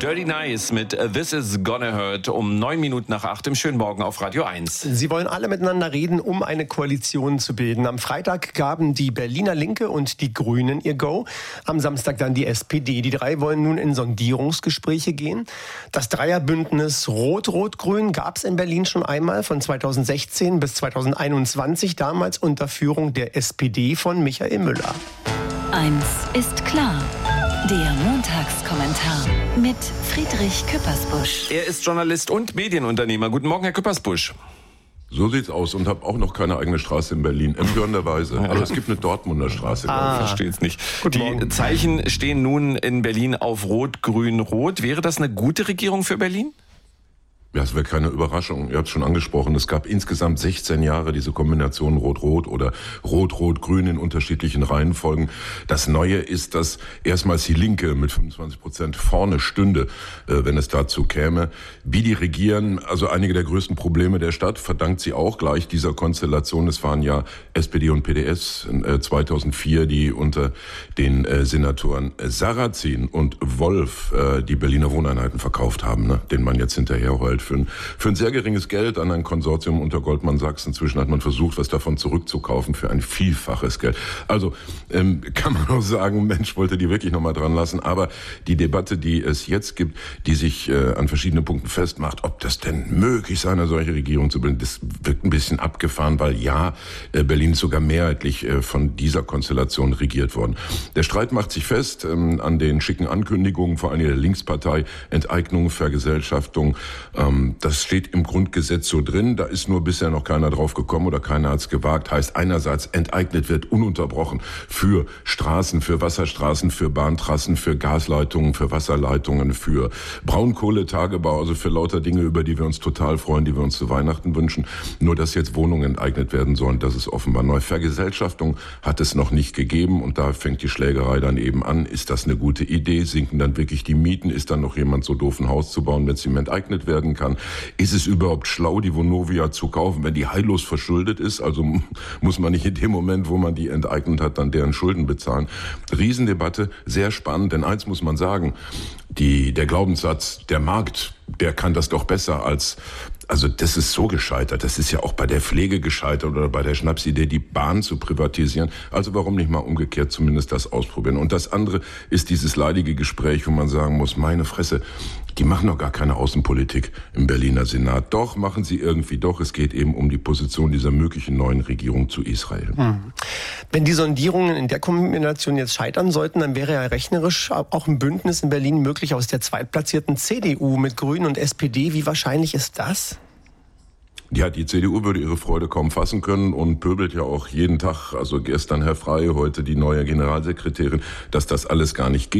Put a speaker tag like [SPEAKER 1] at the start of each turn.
[SPEAKER 1] Dirty Nice mit This Is Gonna Hurt um 8:09 im schönen Morgen auf Radio 1.
[SPEAKER 2] Sie wollen alle miteinander reden, um eine Koalition zu bilden. Am Freitag gaben die Berliner Linke und die Grünen ihr Go. Am Samstag dann die SPD. Die drei wollen nun in Sondierungsgespräche gehen. Das Dreierbündnis Rot-Rot-Grün gab es in Berlin schon einmal von 2016 bis 2021, damals unter Führung der SPD von Michael Müller.
[SPEAKER 3] Eins ist klar. Der Montagskommentar mit Friedrich Küppersbusch.
[SPEAKER 1] Er ist Journalist und Medienunternehmer. Guten Morgen, Herr Küppersbusch.
[SPEAKER 4] So sieht's aus und habe auch noch keine eigene Straße in Berlin, empörenderweise. Aber es gibt eine Dortmunder Straße.
[SPEAKER 1] Ich verstehe es nicht. Die Zeichen stehen nun in Berlin auf Rot, Grün, Rot. Wäre das eine gute Regierung für Berlin?
[SPEAKER 4] Ja, es wäre keine Überraschung. Ihr habt es schon angesprochen. Es gab insgesamt 16 Jahre diese Kombination Rot-Rot oder Rot-Rot-Grün in unterschiedlichen Reihenfolgen. Das Neue ist, dass erstmals die Linke mit 25% vorne stünde, wenn es dazu käme. Wie die regieren, also einige der größten Probleme der Stadt, verdankt sie auch gleich dieser Konstellation. Es waren ja SPD und PDS 2004, die unter den Senatoren Sarrazin und Wolf die Berliner Wohneinheiten verkauft haben, ne? Den man jetzt hinterher heult. Für ein sehr geringes Geld an ein Konsortium unter Goldman Sachs. Inzwischen hat man versucht, was davon zurückzukaufen für ein Vielfaches Geld. Also kann man auch sagen, Mensch, wollte die wirklich nochmal dran lassen. Aber die Debatte, die es jetzt gibt, die sich an verschiedenen Punkten festmacht, ob das denn möglich sei, eine solche Regierung zu bilden, das wirkt ein bisschen abgefahren, weil ja, Berlin ist sogar mehrheitlich von dieser Konstellation regiert worden. Der Streit macht sich fest an den schicken Ankündigungen, vor allem der Linkspartei, Enteignung, Vergesellschaftung. Das steht im Grundgesetz so drin, da ist nur bisher noch keiner drauf gekommen oder keiner hat es gewagt. Heißt einerseits, enteignet wird ununterbrochen für Straßen, für Wasserstraßen, für Bahntrassen, für Gasleitungen, für Wasserleitungen, für Braunkohletagebau, also für lauter Dinge, über die wir uns total freuen, die wir uns zu Weihnachten wünschen. Nur, dass jetzt Wohnungen enteignet werden sollen, das ist offenbar neu. Vergesellschaftung hat es noch nicht gegeben und da fängt die Schlägerei dann eben an. Ist das eine gute Idee? Sinken dann wirklich die Mieten? Ist dann noch jemand so doof, ein Haus zu bauen, wenn es ihm enteignet werden kann? Ist es überhaupt schlau, die Vonovia zu kaufen, wenn die heillos verschuldet ist? Also muss man nicht in dem Moment, wo man die enteignet hat, dann deren Schulden bezahlen. Riesendebatte, sehr spannend, denn eins muss man sagen, der Glaubenssatz, der Markt, der kann das doch besser also das ist so gescheitert. Das ist ja auch bei der Pflege gescheitert oder bei der Schnapsidee, die Bahn zu privatisieren. Also warum nicht mal umgekehrt zumindest das ausprobieren? Und das andere ist dieses leidige Gespräch, wo man sagen muss, meine Fresse, die machen doch gar keine Außenpolitik im Berliner Senat. Doch, machen sie irgendwie doch. Es geht eben um die Position dieser möglichen neuen Regierung zu Israel.
[SPEAKER 2] Wenn die Sondierungen in der Kombination jetzt scheitern sollten, dann wäre ja rechnerisch auch ein Bündnis in Berlin möglich aus der zweitplatzierten CDU mit Grünen und SPD. Wie wahrscheinlich ist das?
[SPEAKER 4] Ja, die CDU würde ihre Freude kaum fassen können und pöbelt ja auch jeden Tag, also gestern Herr Frey, heute die neue Generalsekretärin, dass das alles gar nicht ging.